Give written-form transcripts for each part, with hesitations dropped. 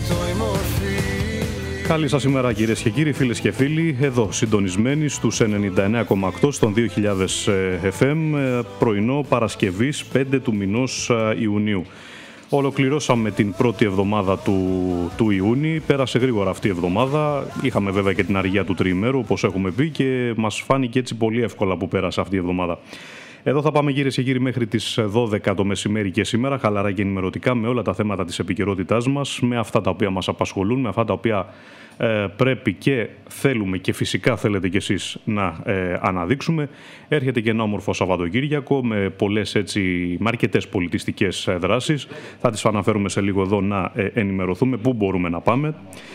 Καλή σας ημέρα κυρίες και κύριοι, φίλες και φίλοι, εδώ συντονισμένοι στους 99,8 στον 2000 FM, πρωινό Παρασκευής 5 του μηνός Ιουνίου. Ολοκληρώσαμε την πρώτη εβδομάδα του Ιούνιου, πέρασε γρήγορα αυτή η εβδομάδα, είχαμε βέβαια και την αργία του τριημέρου όπως έχουμε πει και μας φάνηκε έτσι πολύ εύκολα που πέρασε αυτή η εβδομάδα. Εδώ θα πάμε κυρίες και κύριοι μέχρι τις 12 το μεσημέρι και σήμερα, χαλαρά και ενημερωτικά με όλα τα θέματα της επικαιρότητάς μας, με αυτά τα οποία μας απασχολούν, με αυτά τα οποία πρέπει και θέλουμε και φυσικά θέλετε κι εσείς να αναδείξουμε. Έρχεται και ένα όμορφο Σαββατοκύριακο με πολλές με αρκετές πολιτιστικές δράσεις. Θα τις αναφέρουμε σε λίγο εδώ να ενημερωθούμε πού μπορούμε να πάμε.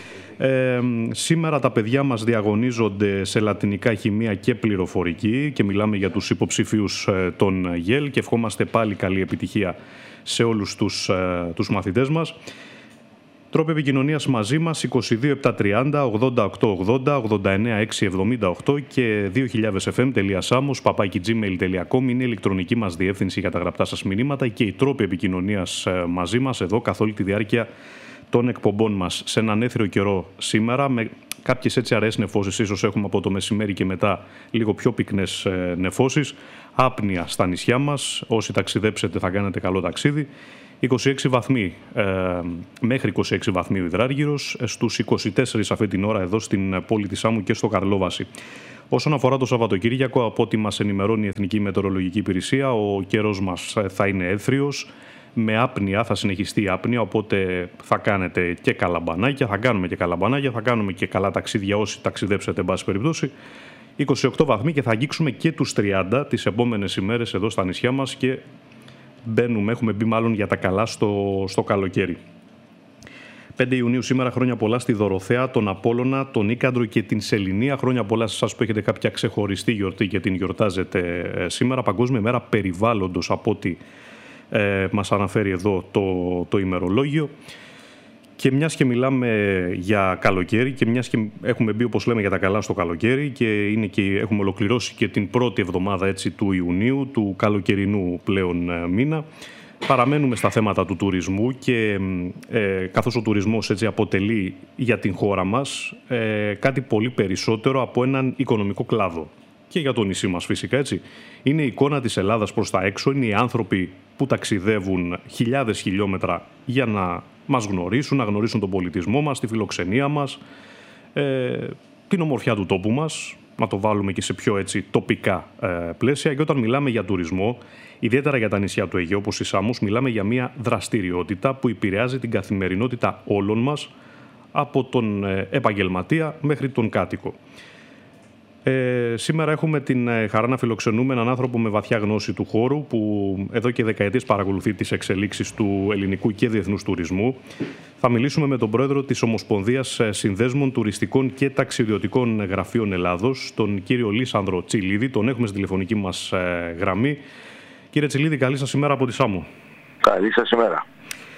Σήμερα τα παιδιά μας διαγωνίζονται σε λατινικά, χημεία και πληροφορική και μιλάμε για τους υποψηφίους των ΓΕΛ και ευχόμαστε πάλι καλή επιτυχία σε όλους τους μαθητές μας. Τρόποι επικοινωνίας μαζί μας 22 730 88 80 89 678 και 2000fm.samos@gmail.com είναι η ηλεκτρονική μας διεύθυνση για τα γραπτά σας μηνύματα και οι τρόποι επικοινωνίας μαζί μας εδώ καθ' όλη τη διάρκεια των εκπομπών μας. Σε έναν έθριο καιρό σήμερα με κάποιες έτσι αραιές νεφώσεις, ίσως έχουμε από το μεσημέρι και μετά λίγο πιο πυκνές νεφώσεις, άπνοια στα νησιά μας, όσοι ταξιδέψετε θα κάνετε καλό ταξίδι. 26 βαθμοί, μέχρι 26 βαθμοί ο Υδράργυρος, στους 24 αυτή την ώρα εδώ στην πόλη της Σάμου και στο Καρλόβαση. Όσον αφορά το Σαββατοκύριακο, από ό,τι μας ενημερώνει η Εθνική Μετεωρολογική Υπηρεσία, ο καιρός μας θα είναι έθριος, με άπνοια, θα συνεχιστεί η άπνοια, οπότε θα κάνετε και καλαμπανάκια, θα κάνουμε και καλαμπανάκια, θα κάνουμε και καλά ταξίδια όσοι ταξιδέψετε, εν πάση περιπτώσει. 28 βαθμοί και θα αγγίξουμε και τους 30 τις επόμενες ημέρες εδώ στα νησιά μας και έχουμε μπει μάλλον για τα καλά στο καλοκαίρι. 5 Ιουνίου σήμερα, χρόνια πολλά στη Δωροθέα, τον Απόλλωνα, τον Νίκαντρο και την Σεληνία. Χρόνια πολλά σε εσάς που έχετε κάποια ξεχωριστή γιορτή και την γιορτάζετε σήμερα. Παγκόσμια μέρα περιβάλλοντος, από ό,τι μας αναφέρει εδώ το ημερολόγιο. Και μιας και μιλάμε για καλοκαίρι και μιας και έχουμε μπει, όπως λέμε, για τα καλά στο καλοκαίρι και έχουμε ολοκληρώσει και την πρώτη εβδομάδα του Ιουνίου, του καλοκαιρινού πλέον μήνα, παραμένουμε στα θέματα του τουρισμού και καθώς ο τουρισμός αποτελεί για την χώρα μας κάτι πολύ περισσότερο από έναν οικονομικό κλάδο. Και για το νησί μας φυσικά είναι η εικόνα της Ελλάδας προς τα έξω, είναι οι άνθρωποι που ταξιδεύουν χιλιάδες χιλιόμετρα για να μας γνωρίσουν, να γνωρίσουν τον πολιτισμό μας, τη φιλοξενία μας, την ομορφιά του τόπου μας, να το βάλουμε και σε πιο τοπικά πλαίσια. Και όταν μιλάμε για τουρισμό, ιδιαίτερα για τα νησιά του Αιγαίου όπως η Σάμος, μιλάμε για μια δραστηριότητα που επηρεάζει την καθημερινότητα όλων μας, από τον επαγγελματία μέχρι τον κάτοικο. Σήμερα έχουμε την χαρά να φιλοξενούμε έναν άνθρωπο με βαθιά γνώση του χώρου που εδώ και δεκαετίες παρακολουθεί τις εξελίξεις του ελληνικού και διεθνούς τουρισμού. Θα μιλήσουμε με τον πρόεδρο της Ομοσπονδίας Συνδέσμων Τουριστικών και Ταξιδιωτικών Γραφείων Ελλάδος, τον κύριο Λίσανδρο Τσιλίδη. Τον έχουμε στη τηλεφωνική μας γραμμή. Κύριε Τσιλίδη, καλή σας ημέρα από τη Σάμο. Καλή σας ημέρα.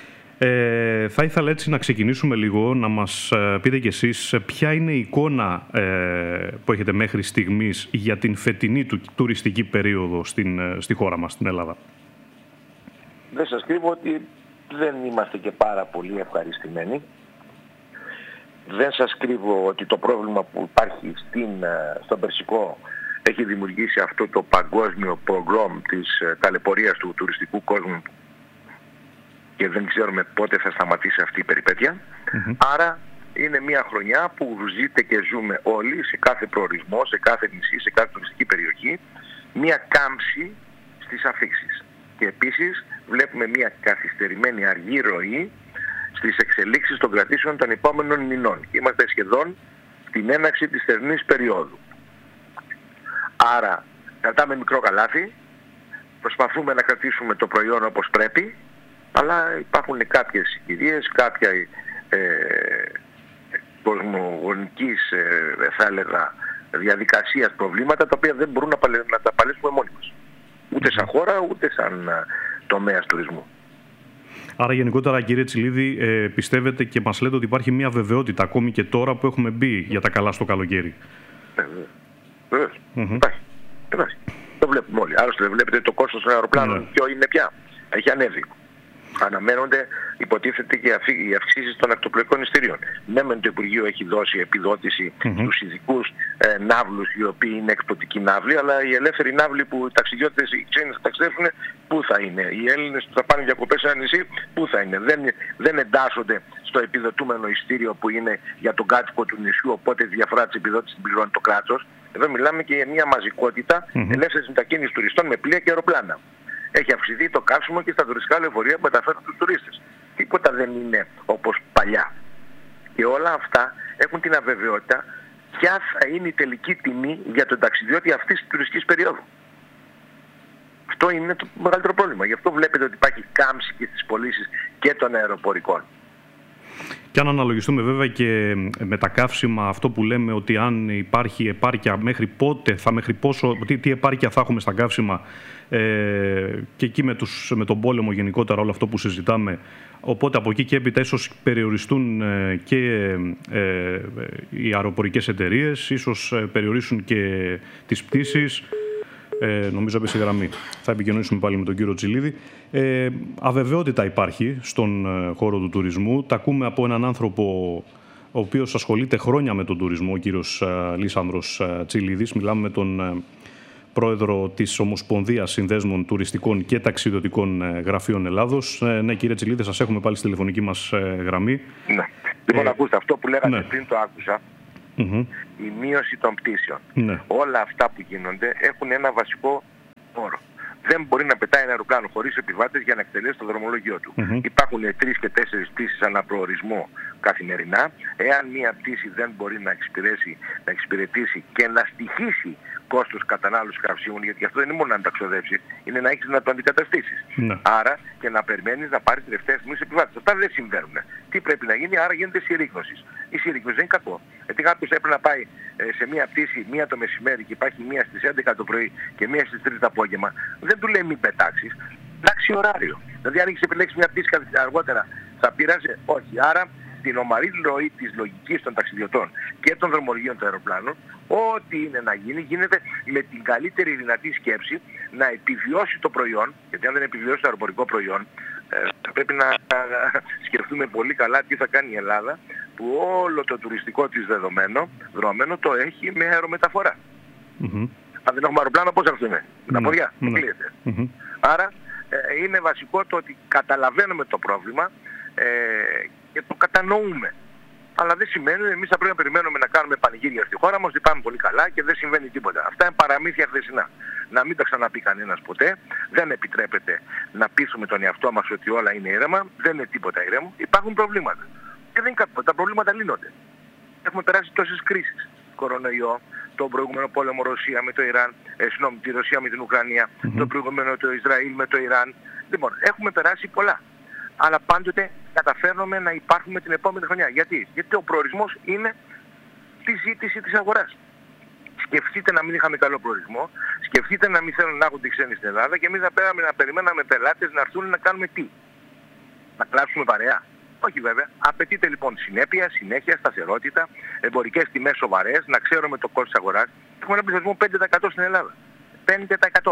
Θα ήθελα να ξεκινήσουμε λίγο, να μας πείτε κι εσείς ποια είναι η εικόνα που έχετε μέχρι στιγμής για την φετινή τουριστική περίοδο στη χώρα μας, στην Ελλάδα. Δεν σας κρύβω ότι δεν είμαστε και πάρα πολύ ευχαριστημένοι. Δεν σας κρύβω ότι το πρόβλημα που υπάρχει στον Περσικό έχει δημιουργήσει αυτό το παγκόσμιο προγκρόμ της ταλαιπωρίας του τουριστικού κόσμου και δεν ξέρουμε πότε θα σταματήσει αυτή η περιπέτεια. Άρα είναι μια χρονιά που ζείτε και ζούμε όλοι σε κάθε προορισμό, σε κάθε νησί, σε κάθε τουριστική περιοχή, μια κάμψη στις αφήξεις. Και επίσης βλέπουμε μια καθυστερημένη αργή ροή στις εξελίξεις των κρατήσεων των επόμενων μηνών. Είμαστε σχεδόν στην έναρξη της θερινής περίοδου. Άρα κρατάμε μικρό καλάθι, προσπαθούμε να κρατήσουμε το προϊόν όπως πρέπει, αλλά υπάρχουν κάποιες συγκυρίες, κάποια κοσμογονικής, θα έλεγα, διαδικασίας προβλήματα, τα οποία δεν μπορούν να τα παλέσουμε μόνοι μας. Ούτε σαν χώρα, ούτε σαν τομέας τουρισμού. Άρα γενικότερα, κύριε Τσιλίδη, πιστεύετε και μας λέτε ότι υπάρχει μια βεβαιότητα ακόμη και τώρα που έχουμε μπει για τα καλά στο καλοκαίρι? Βεβαίως. Υπάρχει. Το βλέπουμε όλοι. Άλλωστε δεν βλέπετε το κόστος των αεροπλάνων ποιο είναι πια? Έχει ανέβει. Αναμένονται, υποτίθεται, και οι αυξήσεις των ακτοπλοϊκών εισιτηρίων. Ναι, μεν το Υπουργείο έχει δώσει επιδότηση στους ειδικούς ναύλους, οι οποίοι είναι εκπτωτικοί ναύλοι, αλλά οι ελεύθεροι ναύλοι που οι ταξιδιώτες, οι ξένοι θα ταξιδεύουν, πού θα είναι? Οι Έλληνες που θα πάνε διακοπές σε ένα νησί, πού θα είναι? Δεν εντάσσονται στο επιδοτούμενο εισιτήριο που είναι για τον κάτοικο του νησιού, οπότε τη διαφορά της επιδότησης την πληρώνει το κράτος. Εδώ μιλάμε και για μια μαζικότητα ελεύθερης μετακίνησης τουριστών με πλοία και αεροπλάνα. Έχει αυξηθεί το καύσιμο και στα τουριστικά λεωφορεία που μεταφέρουν τους τουρίστες. Τίποτα δεν είναι όπως παλιά. Και όλα αυτά έχουν την αβεβαιότητα ποια θα είναι η τελική τιμή για τον ταξιδιώτη αυτής της τουριστικής περίοδου. Αυτό είναι το μεγαλύτερο πρόβλημα. Γι' αυτό βλέπετε ότι υπάρχει κάμψη και στις πωλήσεις και των αεροπορικών. Και αν αναλογιστούμε βέβαια και με τα καύσιμα, αυτό που λέμε ότι αν υπάρχει επάρκεια, μέχρι πότε, μέχρι πόσο, τι επάρκεια θα έχουμε στα καύσιμα, και εκεί με τον πόλεμο γενικότερα, όλο αυτό που συζητάμε. Οπότε από εκεί και έπειτα ίσως περιοριστούν και οι αεροπορικές εταιρείες, ίσως περιορίσουν και τις πτήσεις. Νομίζω έπεσε η γραμμή. Θα επικοινωνήσουμε πάλι με τον κύριο Τσιλίδη. Αβεβαιότητα υπάρχει στον χώρο του τουρισμού. Τα ακούμε από έναν άνθρωπο ο οποίος ασχολείται χρόνια με τον τουρισμό, ο κύριος Λίσανδρος Τσιλίδης. Μιλάμε με τον πρόεδρο της Ομοσπονδίας Συνδέσμων Τουριστικών και Ταξιδιωτικών Γραφείων Ελλάδος. Ναι, κύριε Τσιλίδη, σας έχουμε πάλι στη τηλεφωνική μας γραμμή. Ναι. Λοιπόν, ακούστε, αυτό που λέγατε πριν το άκουσα. Η μείωση των πτήσεων. Όλα αυτά που γίνονται έχουν ένα βασικό όρο. Δεν μπορεί να πετάει ένα αεροπλάνο χωρίς επιβάτες για να εκτελέσει το δρομολόγιο του. Υπάρχουν 3 και 4 πτήσεις ανά προορισμό καθημερινά. Εάν μία πτήση δεν μπορεί να εξυπηρετήσει και να στοιχήσει κόστος κατανάλωσης καυσίμων, γιατί αυτό δεν είναι μόνο να τα ξοδέψεις, είναι να έχεις να το αντικαταστήσεις. Άρα και να περιμένεις να πάρεις τελευταία στιγμή σε επιβάτες. Αυτά δεν συμβαίνουν. Τι πρέπει να γίνει? Άρα γίνεται συρρίκνωση. Η συρρίκνωση δεν είναι κακό. Γιατί κάποιος έπρεπε να πάει σε μία πτήση μία το μεσημέρι και υπάρχει μία στις 11 το πρωί και μία στις 3 το απόγευμα, δεν του λέει μην πετάξεις. Αλλάξει ωράριο. Δηλαδή αν έχεις επιλέξει μία πτήση αργότερα θα πειράζει? Όχι. Άρα την ομαλή ροή της λογικής των ταξιδιωτών και των δρομολογίων των αεροπλάνων, ό,τι είναι να γίνει, γίνεται με την καλύτερη δυνατή σκέψη να επιβιώσει το προϊόν, γιατί αν δεν επιβιώσει το αεροπορικό προϊόν, πρέπει να σκεφτούμε πολύ καλά τι θα κάνει η Ελλάδα, που όλο το τουριστικό της δεδομένο το έχει με αερομεταφορά. Αν δεν έχουμε αεροπλάνο, πώς θα έρθουμε? Με τα ποδιά, Άρα είναι βασικό το ότι καταλαβαίνουμε το πρόβλημα και το κατανοούμε. Αλλά δεν σημαίνει ότι εμείς θα πρέπει να περιμένουμε να κάνουμε πανηγύρια στη χώρα μας, ότι πάμε πολύ καλά και δεν συμβαίνει τίποτα. Αυτά είναι παραμύθια χθεσινά. Να μην τα ξαναπεί κανένας ποτέ. Δεν επιτρέπεται να πείσουμε τον εαυτό μας ότι όλα είναι ήρεμα. Δεν είναι τίποτα ήρεμο. Υπάρχουν προβλήματα. Και δεν είναι κάτι. Τα προβλήματα λύνονται. Έχουμε περάσει τόσες κρίσεις. Κορονοϊό, τον προηγούμενο πόλεμο Ρωσία με το Ιράν, τη Ρωσία με την Ουκρανία, το προηγούμενο το Ισραήλ με το Ιράν. Λοιπόν, έχουμε περάσει πολλά. Αλλά πάντοτε καταφέρνουμε να υπάρχουμε την επόμενη χρονιά. Γιατί? Γιατί ο προορισμός είναι τη ζήτηση της αγοράς. Σκεφτείτε να μην είχαμε καλό προορισμό, σκεφτείτε να μην θέλουν να έχουν τη ξένοι στην Ελλάδα και εμείς να περιμέναμε πελάτες να έρθουν να κάνουμε τι? Να κλάψουμε παρέα? Όχι βέβαια. Απαιτείται λοιπόν συνέπεια, συνέχεια, σταθερότητα, εμπορικές τιμές σοβαρές, να ξέρουμε το κόστος της αγοράς. Έχουμε ένα πληθυσμό 5% στην Ελλάδα. 5%.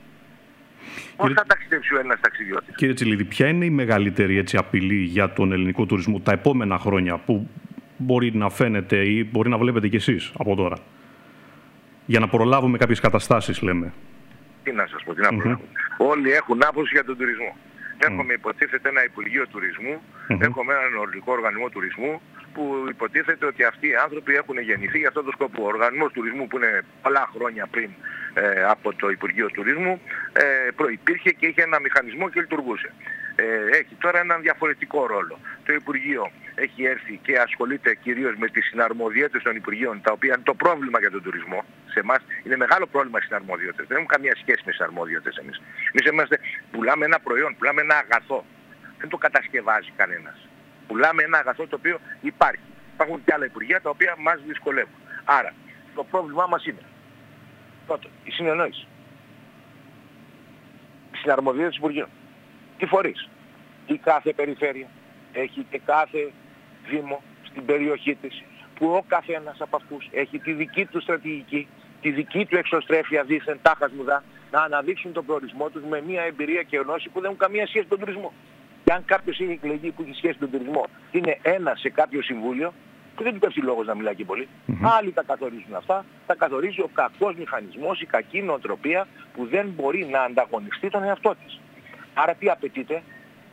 Πώς θα ταξιδέψει ο Έλληνας ταξιδιώτης? Κύριε Τσιλίδη, ποια είναι η μεγαλύτερη απειλή για τον ελληνικό τουρισμό τα επόμενα χρόνια που μπορεί να φαίνεται ή μπορεί να βλέπετε κι εσείς από τώρα? Για να προλάβουμε κάποιες καταστάσεις, λέμε. Τι να σας πω, τι να προλάβουμε. Όλοι έχουν άποψη για τον τουρισμό. Έχουμε υποτίθεται ένα Υπουργείο Τουρισμού, έχουμε έναν Ορλικό Οργανισμό Τουρισμού που υποτίθεται ότι αυτοί οι άνθρωποι έχουν γεννηθεί για αυτόν τον σκοπό. Ο Οργανισμός Τουρισμού που είναι πολλά χρόνια πριν από το Υπουργείο Τουρισμού προϋπήρχε και είχε ένα μηχανισμό και λειτουργούσε. Έχει τώρα έναν διαφορετικό ρόλο. Το Υπουργείο έχει έρθει και ασχολείται κυρίως με τις συναρμοδιότητες των Υπουργείων, τα οποία είναι το πρόβλημα για τον τουρισμό. Σε εμάς είναι μεγάλο πρόβλημα οι συναρμοδιότητες. Δεν έχουμε καμία σχέση με τις συναρμοδιότητες εμείς. Εμείς πουλάμε ένα προϊόν, πουλάμε ένα αγαθό. Δεν το κατασκευάζει κανένας. Πουλάμε ένα αγαθό το οποίο υπάρχει. Υπάρχουν και άλλα υπουργεία τα οποία μας δυσκολεύουν. Άρα το πρόβλημά μας είναι πρώτον η συνεννόηση. Οι συναρμοδιότητες υπουργείων. Τι φορείς? Τι κάθε περιφέρεια έχει και κάθε δήμο στην περιοχή της, που ο καθένας από αυτούς έχει τη δική του στρατηγική, τη δική του εξωστρέφεια δίθεν τάχας μουδά, να αναδείξουν τον προορισμό τους με μια εμπειρία και γνώση που δεν έχουν καμία σχέση με τον τουρισμό. Και αν κάποιος έχει εκλεγεί που έχει σχέση με τον τουρισμό, είναι ένα σε κάποιο συμβούλιο, που δεν του πέφτει λόγος να μιλάει και πολύ. Άλλοι τα καθορίζουν αυτά, τα καθορίζει ο κακός μηχανισμός, η κακή νοοτροπία που δεν μπορεί να ανταγωνιστεί τον εαυτό της. Άρα τι απαιτείται?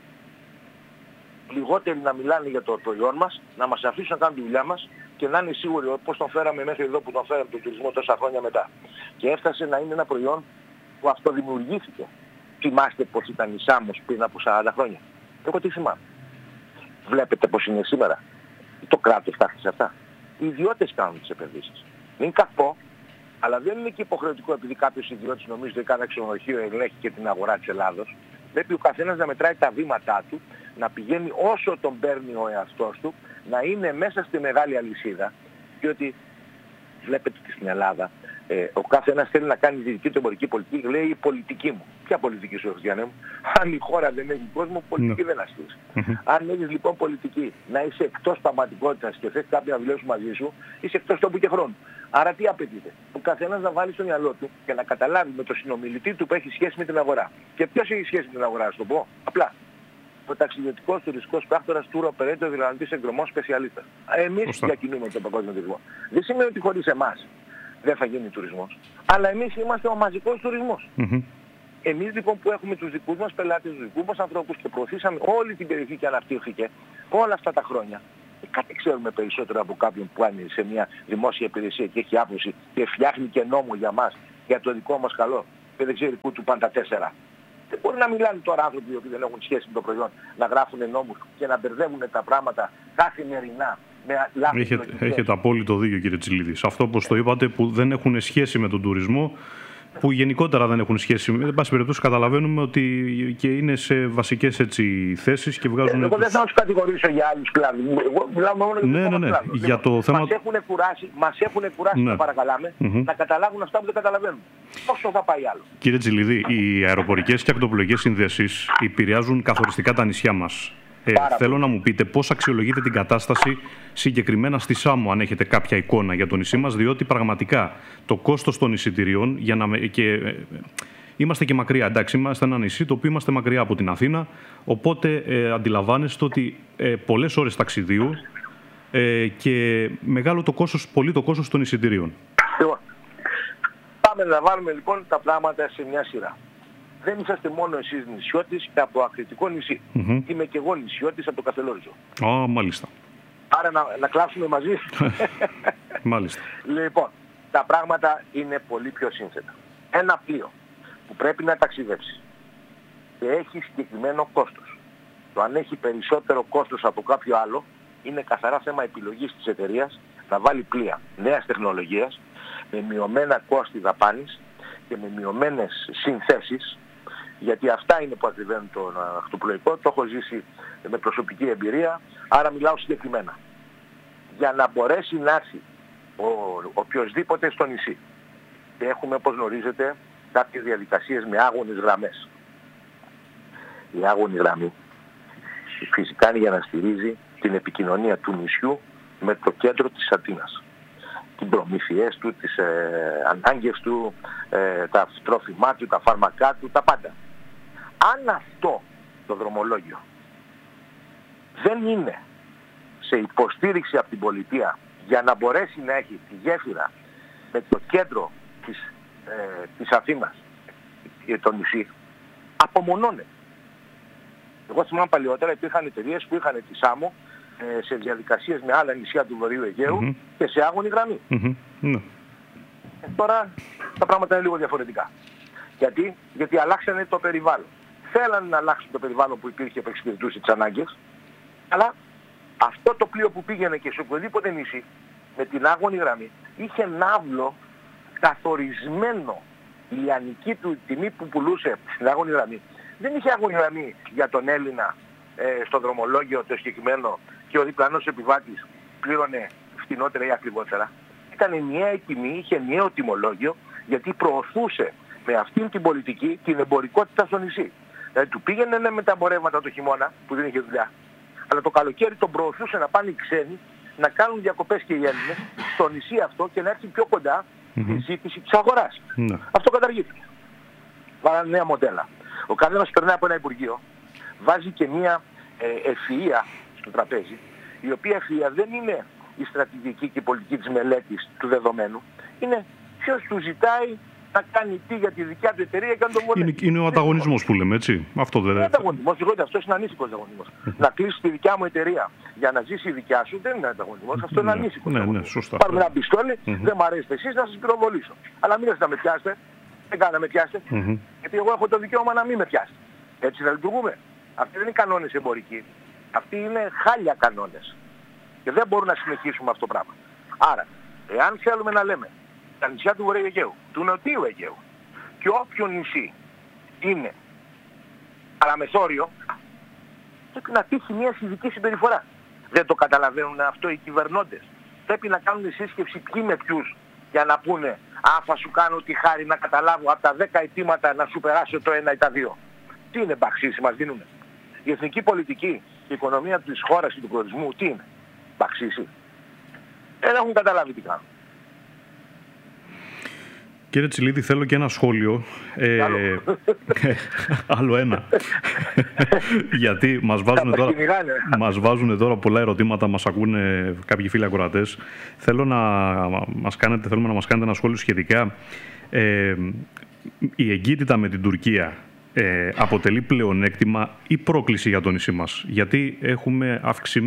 Λιγότεροι να μιλάνε για το προϊόν μας, να μας αφήσουν να κάνουμε τη δουλειά μας και να είναι σίγουροι πώς τον φέραμε μέχρι εδώ που τον φέραμε τον τουρισμό τόσα χρόνια μετά. Και έφτασε να είναι ένα προϊόν που αυτοδημιουργήθηκε. Θυμάστε πώς ήταν η Σάμος πριν από 40 χρόνια? Εγώ τι θυμάμαι? Βλέπετε πώς είναι σήμερα? Το κράτος φτάσει σε αυτά. Οι ιδιώτες κάνουν τις επενδύσεις. Είναι κακό, αλλά δεν είναι και υποχρεωτικό επειδή κάποιος ιδιώτης νομίζει ότι κάθε ξενοδοχείο ελέγχει και την αγορά της Ελλάδος. Πρέπει ο καθένας να μετράει τα βήματά του, να πηγαίνει όσο τον παίρνει ο εαυτός του, να είναι μέσα στη μεγάλη αλυσίδα. Διότι βλέπετε ότι στην Ελλάδα ο κάθε ένας θέλει να κάνει τη δική του εμπορική πολιτική, λέει η πολιτική μου. Ποια πολιτική σου έχεις, Γιάννη μου? Αν η χώρα δεν έχει κόσμο, πολιτική δεν ασκείς. Αν έχεις λοιπόν πολιτική να είσαι εκτός πραγματικότητας και θες κάποιοι να δουλέψουν μαζί σου, είσαι εκτός τόπου και χρόνου. Άρα τι απαιτείται? Ο καθένας να βάλει στο μυαλό του και να καταλάβει με το συνομιλητή του που έχει σχέση με την αγορά. Και ποιος έχει σχέση με την αγορά, να σου το πω? Απλά. Ο ταξιδιωτικός τουριστικός πράκτορας, tour operator, διοργανωτής εκδρομών, σπεσιαλίστας. Εμείς διακινούμε τον παγκόσμιο τουρισμό. Δεν σημαίνει ότι χωρίς εμάς δεν θα γίνει τουρισμός. Αλλά εμείς είμαστε ο μαζικός τουρισμός. Εμείς λοιπόν που έχουμε τους δικούς μας πελάτες, τους δικούς μας ανθρώπους και προωθήσαμε όλη την περιοχή και αναπτύχθηκε όλα αυτά τα χρόνια. Κάτι ξέρουμε περισσότερο από κάποιον που είναι σε μια δημόσια υπηρεσία και έχει άποψη και φτιάχνει και νόμο για μας, για το δικό μας καλό και δεν ξέρει πού του πάνε τα 4. Δεν μπορεί να μιλάνε τώρα άνθρωποι που δεν έχουν σχέση με το προϊόν, να γράφουν νόμους και να μπερδεύουν τα πράγματα καθημερινά. Έχετε απόλυτο δίκιο, κύριε Τσιλίδη. Σε αυτό όπως το είπατε, που δεν έχουν σχέση με τον τουρισμό, που γενικότερα δεν έχουν σχέση. Εν πάση περιπτώσει, καταλαβαίνουμε ότι και είναι σε βασικές θέσεις και βγάζουν. Εγώ δεν θα τους κατηγορήσω για άλλους κλάδους. Εγώ μιλάω μόνο για τον κλάδο. Για το θέμα... Μας έχουν κουράσει, να παρακαλάμε, να καταλάβουν αυτά που δεν καταλαβαίνουν. Πόσο θα πάει άλλο? Κύριε Τσιλίδη, οι αεροπορικές και ακτοπλοϊκές συνδέσεις επηρεάζουν καθοριστικά τα νησιά μας. Θέλω να μου πείτε πώς αξιολογείτε την κατάσταση συγκεκριμένα στη Σάμο, αν έχετε κάποια εικόνα για το νησί μας, διότι πραγματικά το κόστος των εισιτηρίων, είμαστε και μακριά, εντάξει, είμαστε ένα νησί το οποίο είμαστε μακριά από την Αθήνα, οπότε αντιλαμβάνεστε ότι πολλές ώρες ταξιδίου και μεγάλο το κόστος, πολύ το κόστος των εισιτηρίων. Πάμε να βάλουμε λοιπόν τα πράγματα σε μια σειρά. Δεν είσαστε μόνο εσείς νησιώτης και από ακριτικό νησί. Είμαι και εγώ νησιώτης από το Καστελόριζο. Μάλιστα. Άρα να κλάψουμε μαζί. Μάλιστα. Λοιπόν, τα πράγματα είναι πολύ πιο σύνθετα. Ένα πλοίο που πρέπει να ταξιδέψει και έχει συγκεκριμένο κόστος. Το αν έχει περισσότερο κόστος από κάποιο άλλο είναι καθαρά θέμα επιλογής της εταιρείας να βάλει πλοία νέας τεχνολογίας με μειωμένα κόστη δαπάνης και με μειωμένες συνθέσεις, γιατί αυτά είναι που ακριβένουν το ακτοπλοϊκό, το έχω ζήσει με προσωπική εμπειρία, άρα μιλάω συγκεκριμένα. Για να μπορέσει να έρθει οποιοσδήποτε στο νησί, και έχουμε, όπως γνωρίζετε, κάποιες διαδικασίες με άγονες γραμμές. Η άγονη γραμμή φυσικά είναι για να στηρίζει την επικοινωνία του νησιού με το κέντρο της Αθήνας. Τις προμήθειές του, τις ανάγκες του, τα τρόφιμά του, τα φάρμακά του, τα πάντα. Αν αυτό το δρομολόγιο δεν είναι σε υποστήριξη από την πολιτεία για να μπορέσει να έχει τη γέφυρα με το κέντρο της Αθήνας και το νησί, απομονώνεται. Εγώ θυμάμαι παλιότερα υπήρχαν εταιρείες που είχαν τη Σάμο σε διαδικασίες με άλλα νησιά του Βορείου Αιγαίου και σε άγονη γραμμή. Τώρα τα πράγματα είναι λίγο διαφορετικά. Γιατί αλλάξανε το περιβάλλον. Θέλανε να αλλάξουν το περιβάλλον που υπήρχε που εξυπηρετούσε τις ανάγκες, αλλά αυτό το πλοίο που πήγαινε και σε οποιοδήποτε νησί με την άγονη γραμμή είχε ναύλο καθορισμένο, η λιανική του τιμή που πουλούσε στην άγονη γραμμή. Δεν είχε άγονη γραμμή για τον Έλληνα στο δρομολόγιο το συγκεκριμένο και ο διπλανός επιβάτης πλήρωνε φτηνότερα ή ακριβότερα. Ήταν ενιαία η τιμή, είχε ενιαίο τιμολόγιο, γιατί προωθούσε με αυτήν την πολιτική την εμπορικότητα στο νησί. Δηλαδή του πήγαινε με τα εμπορεύματα το χειμώνα που δεν είχε δουλειά, αλλά το καλοκαίρι τον προωθούσε να πάνε οι ξένοι να κάνουν διακοπές και οι Έλληνες στο νησί αυτό και να έρθει πιο κοντά τη ζήτηση της αγοράς. Αυτό καταργήθηκε. Βάλανε νέα μοντέλα. Ο καθένας περνάει από ένα υπουργείο, βάζει και μια ευφυΐα στο τραπέζι, η οποία ευφυΐα δεν είναι η στρατηγική και η πολιτική της μελέτης του δεδομένου, είναι ποιος του ζητάει να κάνει τι για τη δικιά του εταιρεία και αν το βολεύει. Είναι ο ανταγωνισμός που λέμε, έτσι. Αυτό δεν είναι. Ανταγωνισμός, αυτός είναι ανήσυχος ανταγωνισμός. Να κλείσει τη δικιά μου εταιρεία για να ζήσει η δικιά σου δεν είναι ανταγωνισμός, αυτό είναι ανήσυχος. Ναι, σωστά. Πάρουμε ένα πιστόλι, δεν μου αρέσετε εσείς, να σας πυροβολήσω. Αλλά μην έρθετε να με πιάσετε, δεν κάνετε να με πιάσετε, γιατί εγώ έχω το δικαίωμα να μην με πιάσετε. Έτσι θα λειτουργούμε. Αυτοί δεν είναι κανόνες εμπορικοί. Αυτοί είναι χάλια κανόνες. Και δεν μπορούν να συνεχίσουμε αυτό το πράγμα. Άρα, εάν θέλουμε να λέμε τα νησιά του Βορείου Αιγαίου, του Νοτίου Αιγαίου και όποιο νησί είναι παραμεθόριο, πρέπει να τύχει μια ειδική συμπεριφορά. Δεν το καταλαβαίνουν αυτό οι κυβερνώντες. Πρέπει να κάνουν σύσκεψη ποιοι με ποιους για να πούνε αν θα σου κάνω τη χάρη να καταλάβω από τα 10 αιτήματα να σου περάσω το 1 ή τα 2. Τι είναι μπαξίση μας δίνουνε. Η εθνική πολιτική, η οικονομία της χώρας και του προορισμού, τι είναι. Μπαξίση. Δεν έχουν καταλάβει τι κάνουν. Κύριε Τσιλίδη, θέλω και ένα σχόλιο. Άλλο ένα. Γιατί μας βάζουν τώρα πολλά ερωτήματα, μας ακούνε κάποιοι φίλοι ακροατές. Θέλουμε να μας κάνετε ένα σχόλιο σχετικά. Η εγκύτητα με την Τουρκία αποτελεί πλεονέκτημα ή πρόκληση για το νησί μας? Γιατί έχουμε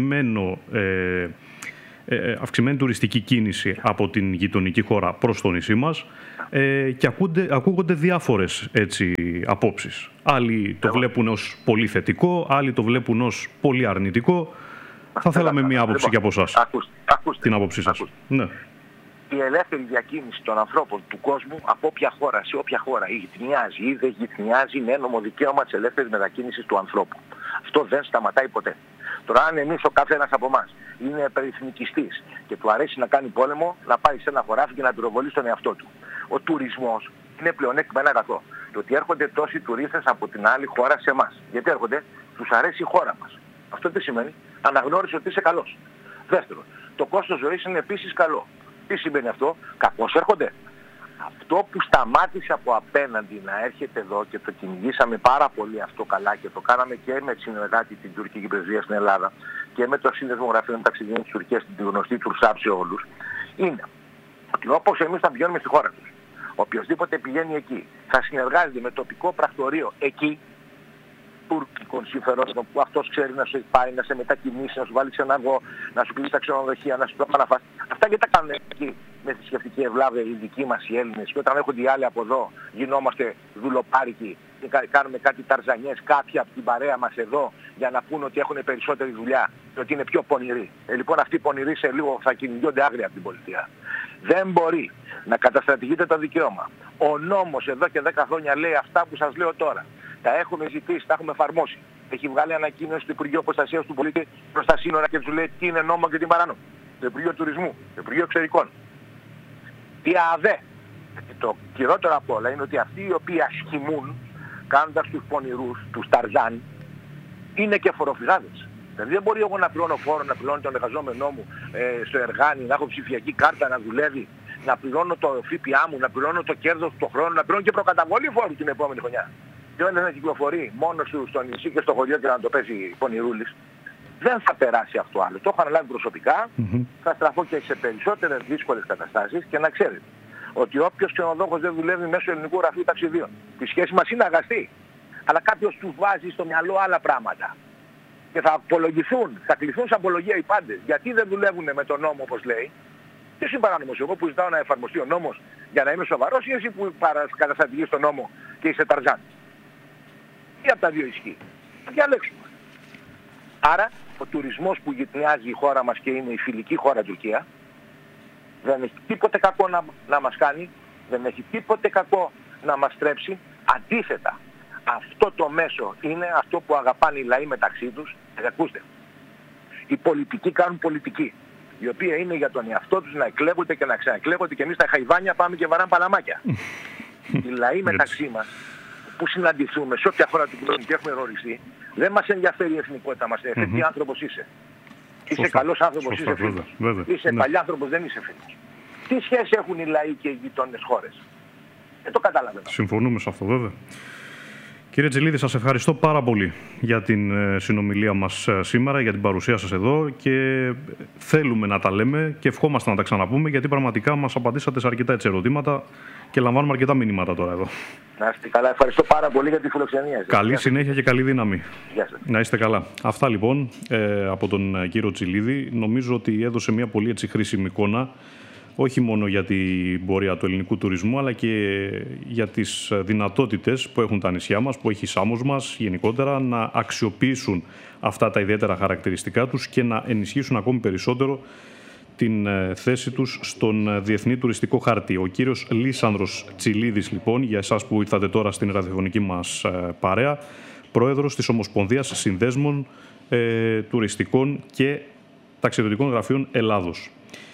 αυξημένη τουριστική κίνηση από την γειτονική χώρα προς το νησί μας και ακούγονται διάφορες απόψεις. Άλλοι το βλέπουν ως πολύ θετικό, άλλοι το βλέπουν ως πολύ αρνητικό. Θα θέλαμε μία άποψη και από εσάς. Την άποψή σας. Ναι. Η ελεύθερη διακίνηση των ανθρώπων του κόσμου από όποια χώρα σε όποια χώρα γειτνιάζει ή δεν γειτνιάζει είναι ένομο δικαίωμα της ελεύθερης μετακίνησης του ανθρώπου. Αυτό δεν σταματάει ποτέ. Τώρα αν εμείς ο καθένας από εμάς είναι περιεθνικιστής και του αρέσει να κάνει πόλεμο, να πάει σε ένα χωράφι και να πυροβολεί τον εαυτό του. Ο τουρισμός είναι πλεονέκτημα ένα αγαθό. Το ότι έρχονται τόσοι τουρίστες από την άλλη χώρα σε εμάς. Γιατί έρχονται, τους αρέσει η χώρα μας. Αυτό τι σημαίνει? Αναγνώρισε ότι είσαι καλός. Δεύτερον, το κόστος ζωής είναι επίσης καλό. Τι σημαίνει αυτό? Κακώς έρχονται. Αυτό που σταμάτησε από απέναντι να έρχεται εδώ και το κυνηγήσαμε πάρα πολύ αυτό καλά και το κάναμε και με τη συνεργάτη την τουρκική πρεσβεία στην Ελλάδα και με το Σύνδεσμο Γραφείων Ταξιδιών της Τουρκίας, την γνωστή Τουρσάπ σε όλους, είναι ότι όπως εμείς θα πηγαίνουμε στη χώρα τους, οποιοσδήποτε πηγαίνει εκεί θα συνεργάζεται με τοπικό πρακτορείο εκεί, τουρκικών συμφερόντων που αυτός ξέρει να σου πάρει, να σε μετακινήσει, να σου βάλει ξεναγό, να σου κλείσει τα ξενοδοχεία, να σου το να φας. Αυτά και τα κάνουν εκεί με θρησκευτική ευλάβεια οι δικοί μας οι Έλληνες. Και όταν έχουν οι άλλοι από εδώ γινόμαστε δουλοπάρικοι και κάνουμε κάτι ταρζανιές κάποιοι από την παρέα μας εδώ για να πούνε ότι έχουν περισσότερη δουλειά και ότι είναι πιο πονηροί. Λοιπόν αυτοί οι πονηροί σε λίγο θα κυνηγιόνται άγρια από την πολιτεία. Δεν μπορεί να καταστρατηγείται το δικαίωμα. Ο νόμος εδώ και 10 χρόνια λέει αυτά που σας λέω τώρα. Τα έχουμε ζητήσει, τα έχουμε εφαρμόσει. Έχει βγάλει ανακοίνωση του Υπουργείου Προστασίας του Πολίτη προς τα σύνορα και τους λέει τι είναι νόμο και τι παράνομο. Το Υπουργείο Τουρισμού, το Υπουργείο Εξωτερικών. Τι ΑΔΕ. Το χειρότερο απ' όλα είναι ότι αυτοί οι οποίοι ασχημούν κάνοντας τους πονηρούς, τους Ταρζάν, είναι και φοροφυγάδες. Δηλαδή δεν μπορεί εγώ να πληρώνω φόρο, να πληρώνω τον εργαζόμενό μου στο εργάνι, να έχω ψηφιακή κάρτα, να δουλεύει, να πληρώνω το ΦΠΑ μου, να πληρώνω το κέρδος του χρόνου, να πληρώνω και προκαταβολή φόρου την επόμενη χρονιά. Και όταν να κυκλοφορεί μόνος του στο νησί και στο χωριό και να το παίζει πονηρούλης, δεν θα περάσει αυτό άλλο. Το έχω αναλάβει προσωπικά, θα στραφώ και σε περισσότερες δύσκολες καταστάσεις και να ξέρετε ότι όποιος ξενοδόχος δεν δουλεύει μέσω ελληνικού γραφείου ταξιδίων, η σχέση μας είναι αγαστή, αλλά κάποιος του βάζει στο μυαλό άλλα πράγματα. Και θα απολογηθούν, θα κληθούν σε απολογία οι πάντες. Γιατί δεν δουλεύουν με τον νόμο όπως λέει? Τι είναι παράνομος? Εγώ που ζητάω να εφαρμοστεί ο νόμος για να είμαι σοβαρός ή εσύ που καταστρατηγείς τον νόμο και είσαι Ταρζάν? Τι από τα δύο ισχύει? Θα διαλέξουμε. Άρα ο τουρισμός που γειτονιάζει η χώρα μας και είναι η φιλική χώρα Τουρκία δεν έχει τίποτε κακό να μας κάνει, δεν έχει τίποτε κακό να μας στρέψει. Αντίθετα, αυτό το μέσο είναι αυτό που αγαπάνε οι λαοί μεταξύ τους. Ακούστε, οι πολιτικοί κάνουν πολιτική, η οποία είναι για τον εαυτό τους να εκλέγονται και να ξαναεκλέγονται και εμείς τα χαϊβάνια πάμε και βαράμε παλαμάκια. Οι λαοί μεταξύ μας που συναντηθούμε σε όποια χώρα του κόσμου και έχουμε γνωριστεί, δεν μας ενδιαφέρει η εθνικότητα μας, ενδιαφέρει τι άνθρωπος είσαι. Είσαι καλός άνθρωπος, είσαι φίλος. Είσαι παλιάνθρωπος, δεν είσαι φίλος. Τι σχέση έχουν οι λαοί και οι γειτόνες χώρες? Δεν το καταλαβαίνω. Συμφωνούμε σε αυτό βέβαια. Κύριε Τσιλίδη, σας ευχαριστώ πάρα πολύ για την συνομιλία μας σήμερα, για την παρουσία σας εδώ και θέλουμε να τα λέμε και ευχόμαστε να τα ξαναπούμε, γιατί πραγματικά μας απαντήσατε σε αρκετά ερωτήματα και λαμβάνουμε αρκετά μηνύματα τώρα εδώ. Να είστε καλά. Ευχαριστώ πάρα πολύ για τη φιλοξενία σας. Καλή συνέχεια και καλή δύναμη. Γεια σας. Να είστε καλά. Αυτά λοιπόν από τον κύριο Τσιλίδη. Νομίζω ότι έδωσε μια πολύ χρήσιμη εικόνα, όχι μόνο για την πορεία του ελληνικού τουρισμού, αλλά και για τις δυνατότητες που έχουν τα νησιά μας, που έχει η Σάμος μας γενικότερα, να αξιοποιήσουν αυτά τα ιδιαίτερα χαρακτηριστικά τους και να ενισχύσουν ακόμη περισσότερο την θέση τους στον διεθνή τουριστικό χάρτη. Ο κύριος Λίσανδρος Τσιλίδης, λοιπόν, για εσάς που ήρθατε τώρα στην ραδιοφωνική μας παρέα, πρόεδρος της Ομοσπονδίας Συνδέσμων Τουριστικών και Ταξιδιωτικών Γραφείων Ελλάδος.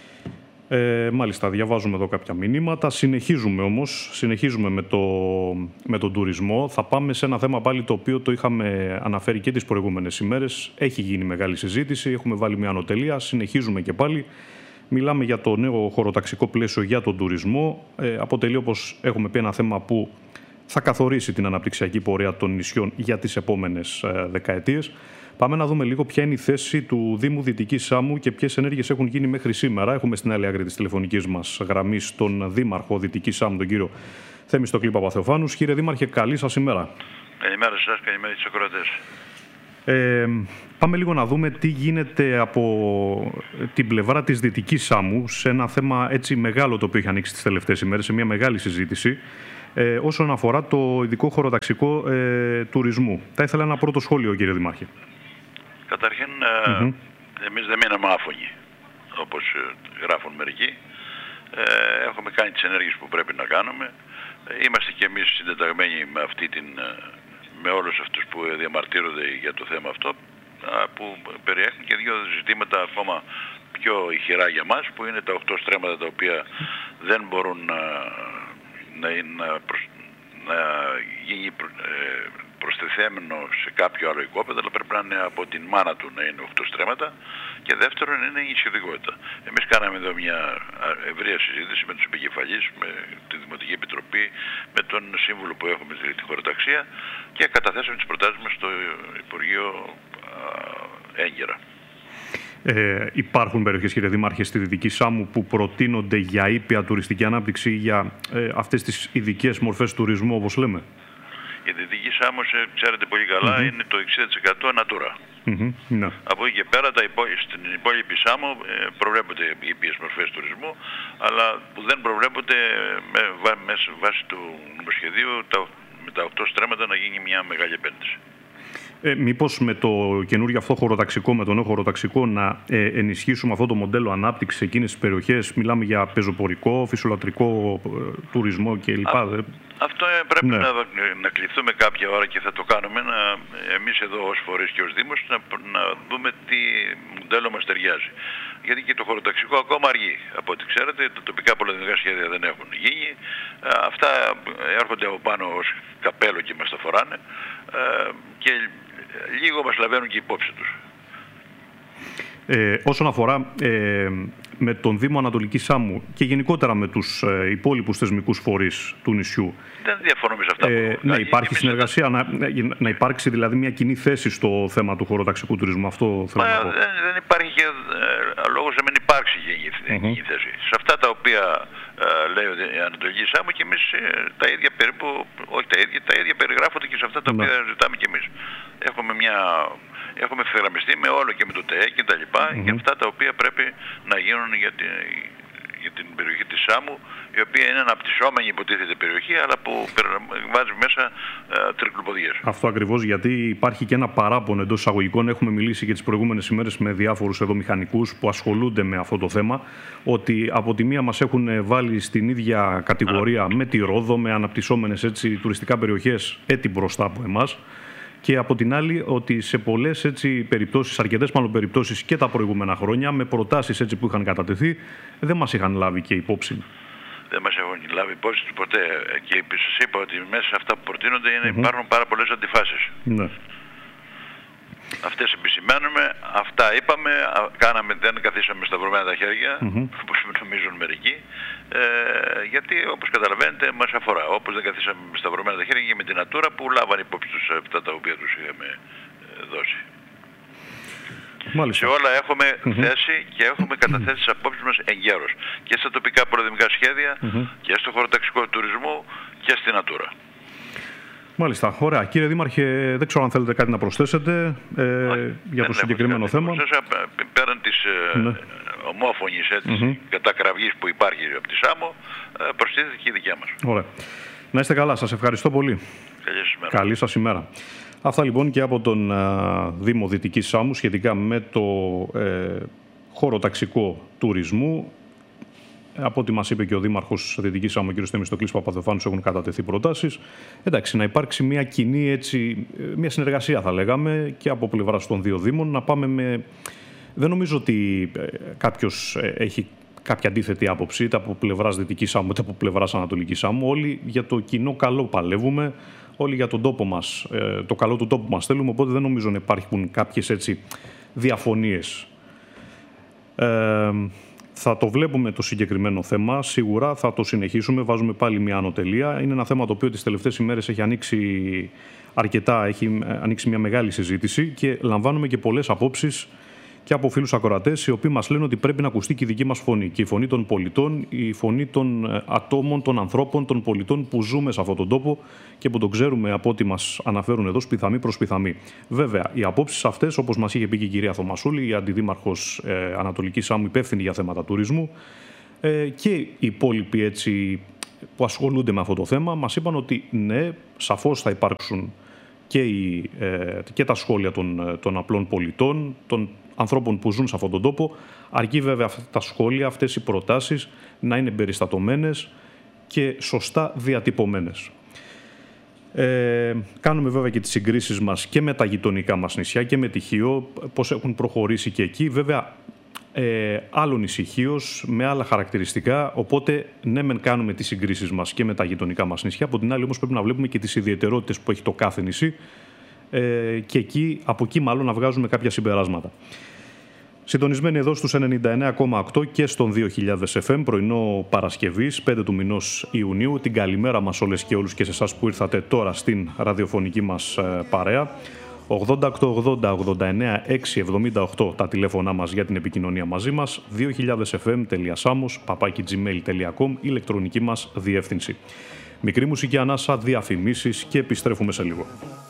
Μάλιστα, διαβάζουμε εδώ κάποια μηνύματα. Συνεχίζουμε με τον τουρισμό. Θα πάμε σε ένα θέμα πάλι το οποίο το είχαμε αναφέρει και τις προηγούμενες ημέρες. Έχει γίνει μεγάλη συζήτηση, έχουμε βάλει μια ανωτελεία, συνεχίζουμε και πάλι. Μιλάμε για το νέο χωροταξικό πλαίσιο για τον τουρισμό. Αποτελεί, όπως έχουμε πει, ένα θέμα που θα καθορίσει την αναπτυξιακή πορεία των νησιών για τις επόμενες δεκαετίες. Πάμε να δούμε λίγο ποια είναι η θέση του Δήμου Δυτικής Σάμου και ποιες ενέργειες έχουν γίνει μέχρι σήμερα. Έχουμε στην άλλη άκρη της τηλεφωνικής μας γραμμής τον Δήμαρχο Δυτικής Σάμου, τον κύριο Θέμιστοκλή Παπαθεοφάνους. Κύριε Δήμαρχε, καλή σας ημέρα. Καλημέρα σας, καλημέρα στους ακροατές. Πάμε λίγο να δούμε τι γίνεται από την πλευρά της Δυτικής Σάμου σε ένα θέμα έτσι μεγάλο το οποίο έχει ανοίξει τις τελευταίες ημέρες, σε μια μεγάλη συζήτηση. Όσον αφορά το ειδικό χωροταξικό τουρισμού. Θα ήθελα ένα πρώτο σχόλιο, κύριε Δήμαρχε. Καταρχήν, εμείς δεν μείναμε άφωνοι, όπως γράφουν μερικοί. Έχουμε κάνει τις ενέργειες που πρέπει να κάνουμε. Είμαστε και εμείς συντεταγμένοι με όλους αυτούς που διαμαρτύρονται για το θέμα αυτό, που περιέχουν και δύο ζητήματα ακόμα πιο ηχηρά για μας, που είναι τα 8 στρέμματα τα οποία δεν μπορούν να γίνει προστιθέμενο σε κάποιο άλλο οικόπεδο, αλλά πρέπει να είναι από την μάνα του να είναι 8 στρέμματα, και δεύτερον είναι η ισχυρικότητα. Εμείς κάναμε εδώ μια ευρεία συζήτηση με τους επικεφαλείς, με τη Δημοτική Επιτροπή, με τον σύμβουλο που έχουμε στη χωροταξία και καταθέσαμε τις προτάσεις μας στο Υπουργείο έγκαιρα. Υπάρχουν περιοχές, κύριε Δήμαρχε, στη Δυτική Σάμου που προτείνονται για ήπια τουριστική ανάπτυξη, για αυτές τις ειδικές μορφές τουρισμού, όπως λέμε? Η Δυτική Σάμος, ξέρετε πολύ καλά, είναι το 60% Natura. Ναι. Από εκεί και πέρα στην υπόλοιπη Σάμο προβλέπονται οι ήπιες μορφές τουρισμού, αλλά που δεν προβλέπονται με βάση του νομοσχεδίου με τα 8 στρέμματα να γίνει μια μεγάλη επένδυση. Μήπως με το καινούργιο αυτό χωροταξικό, με το νέο χωροταξικό, να ενισχύσουμε αυτό το μοντέλο ανάπτυξης σε εκείνες τις περιοχές? Μιλάμε για πεζοπορικό, φυσιολατρικό τουρισμό κλπ. Αυτό πρέπει να κληθούμε κάποια ώρα και θα το κάνουμε. Εμείς εδώ ως φορείς και ως Δήμος να δούμε τι μοντέλο μας ταιριάζει. Γιατί και το χωροταξικό ακόμα αργεί. Από ό,τι ξέρετε, τα τοπικά πολυεθνικά σχέδια δεν έχουν γίνει. Αυτά έρχονται από πάνω ως καπέλο και μας τα φοράνε. Και λίγο μας λαβαίνουν και υπόψη τους. Όσον αφορά με τον Δήμο Ανατολικής Σάμου και γενικότερα με τους υπόλοιπους θεσμικούς φορείς του νησιού, δεν διαφωνούμε σε αυτά. Ναι, υπάρχει συνεργασία, να υπάρξει δηλαδή μια κοινή θέση στο θέμα του χωροταξικού τουρισμού. Αυτό θέλω να πω. Δεν υπάρχει και λόγος να μην υπάρξει κοινή θέση. Σε αυτά τα οποία λέει η Ανατολική Σάμου, και εμείς τα ίδια περίπου, όχι τα ίδια περιγράφονται και σε αυτά τα οποία ζητάμε και εμείς. Έχουμε ευθυγραμμιστεί με όλο και με το ΤΕΕ και τα λοιπά, για αυτά τα οποία πρέπει να γίνουν για την περιοχή της Σάμου, η οποία είναι αναπτυσσόμενη υποτίθεται περιοχή, αλλά που βάζει μέσα τρικλοποδιές. Αυτό ακριβώς, γιατί υπάρχει και ένα παράπονο εντός εισαγωγικών. Έχουμε μιλήσει και τις προηγούμενες ημέρες με διάφορους εδώ μηχανικούς που ασχολούνται με αυτό το θέμα, ότι από τη μία μας έχουν βάλει στην ίδια κατηγορία με τη Ρόδο, με αναπτυσσόμενες τουριστικά περιοχές έτη μπροστά από εμάς. Και από την άλλη, ότι σε πολλές περιπτώσεις, αρκετές μάλλον περιπτώσεις και τα προηγούμενα χρόνια, με προτάσεις που είχαν κατατεθεί, δεν μας είχαν λάβει και υπόψη. Δεν μας έχουν λάβει υπόψη τους ποτέ. Και σας είπα ότι μέσα σε αυτά που προτείνονται υπάρχουν πάρα πολλές αντιφάσεις. Ναι. Αυτές επισημαίνουμε, αυτά είπαμε, δεν καθίσαμε σταυρωμένα τα χέρια, όπως νομίζουν μερικοί, γιατί όπως καταλαβαίνετε μας αφορά. Όπως δεν καθίσαμε σταυρωμένα τα χέρια και με την Natura που λάβαν υπόψη τους αυτά τα οποία τους είχαμε δώσει. Μάλιστα. Σε όλα έχουμε θέση και έχουμε καταθέσει τις απόψεις μας εγκαίρως. Και στα τοπικά προδημικά σχέδια και στο χωροταξικό τουρισμού και στην Natura. Μάλιστα. Ωραία. Κύριε Δήμαρχε, δεν ξέρω αν θέλετε κάτι να προσθέσετε για το συγκεκριμένο θέμα. Πέραν της ομόφωνης κατακραυγής που υπάρχει από τη ΣΑΜΟ, προστίθεται και η δικιά μας. Ωραία. Να είστε καλά. Σας ευχαριστώ πολύ. Καλή σας ημέρα. Αυτά λοιπόν και από τον Δήμο Δυτικής Σάμου σχετικά με το χωροταξικό τουρισμού. Από ό,τι μας είπε και ο Δήμαρχος Δυτικής Σάμου, ο κ. Θεμιστοκλής Παπαδεφάνους, έχουν κατατεθεί προτάσεις. Εντάξει, να υπάρξει μια κοινή έτσι, μια συνεργασία θα λέγαμε και από πλευράς των δύο Δήμων να πάμε με... Δεν νομίζω ότι κάποιος έχει κάποια αντίθετη άποψη, είτε από πλευράς Δυτικής Σάμου, είτε από πλευράς Ανατολικής Σάμου. Όλοι για το κοινό καλό παλεύουμε, όλοι για τον τόπο μας, το καλό του τόπου μας θέλουμε, οπότε δεν νομίζω να υπάρχουν κάποιες έτσι διαφωνίες. Θα το βλέπουμε το συγκεκριμένο θέμα, σίγουρα θα το συνεχίσουμε, βάζουμε πάλι μια ανωτελεία. Είναι ένα θέμα το οποίο τις τελευταίες ημέρες έχει ανοίξει αρκετά, έχει ανοίξει μια μεγάλη συζήτηση και λαμβάνουμε και πολλές απόψεις και από φίλους ακροατές, οι οποίοι μας λένε ότι πρέπει να ακουστεί και η δική μας φωνή. Και η φωνή των πολιτών, η φωνή των ατόμων, των ανθρώπων, των πολιτών που ζούμε σε αυτόν τον τόπο και που το ξέρουμε από ό,τι μας αναφέρουν εδώ, σπιθαμή προς σπιθαμή. Βέβαια, οι απόψεις αυτές, όπως μας είχε πει και η κυρία Θωμασούλη, η Αντιδήμαρχος Ανατολικής Σάμου, υπεύθυνη για θέματα τουρισμού, και οι υπόλοιποι έτσι που ασχολούνται με αυτό το θέμα, μας είπαν ότι ναι, σαφώς θα υπάρξουν και τα σχόλια των απλών πολιτών, των ανθρώπων που ζουν σε αυτόν τον τόπο, αρκεί βέβαια αυτά τα σχόλια, αυτές οι προτάσεις να είναι περιστατωμένες και σωστά διατυπωμένες. Κάνουμε βέβαια και τις συγκρίσεις μας και με τα γειτονικά μας νησιά και με τη Χίο, πώς έχουν προχωρήσει και εκεί. Βέβαια, άλλων ησυχίως, με άλλα χαρακτηριστικά, οπότε ναι μεν κάνουμε τις συγκρίσεις μας και με τα γειτονικά μας νησιά, από την άλλη όμως πρέπει να βλέπουμε και τις ιδιαιτερότητες που έχει το κάθε νησί και από εκεί μάλλον να βγάζουμε κάποια συμπεράσματα. Συντονισμένοι εδώ στους 99,8 και στον 2000 FM, πρωινό Παρασκευής, 5 του μηνός Ιουνίου. Την καλημέρα μας όλες και όλους και σε εσάς που ήρθατε τώρα στην ραδιοφωνική μας παρέα. 8880-89-678 τα τηλέφωνά μας για την επικοινωνία μαζί μας. 2000fm.samos@gmail.com ηλεκτρονική μας διεύθυνση. Μικρή μουσική ανάσα, διαφημίσεις και επιστρέφουμε σε λίγο.